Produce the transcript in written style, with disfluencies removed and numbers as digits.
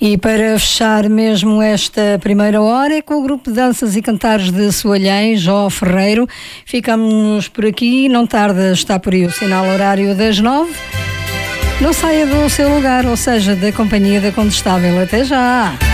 E para fechar mesmo esta primeira hora é com o grupo de danças e cantares de Soalhém, Jó Ferreiro. Ficamos por aqui, não tarda, está por aí o sinal horário das 9. Não saia do seu lugar, ou seja, da companhia da Condestável. Até já!